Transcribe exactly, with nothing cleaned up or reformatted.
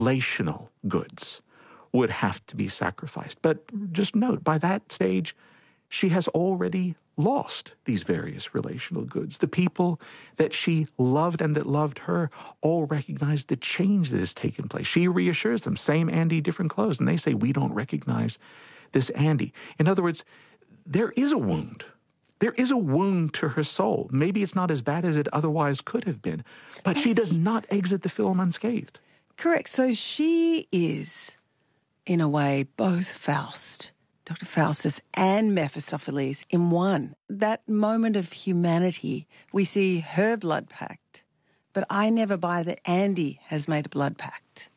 relational goods would have to be sacrificed. But just note, by that stage, she has already lost these various relational goods. The people that she loved and that loved her all recognize the change that has taken place. She reassures them, same Andy, different clothes. And they say, we don't recognize this Andy. In other words, there is a wound. There is a wound to her soul. Maybe it's not as bad as it otherwise could have been, but she does not exit the film unscathed. Correct. So she is, in a way, both Faust, Doctor Faustus, and Mephistopheles in one. That moment of humanity, we see her blood pact, but I never buy that Andy has made a blood pact.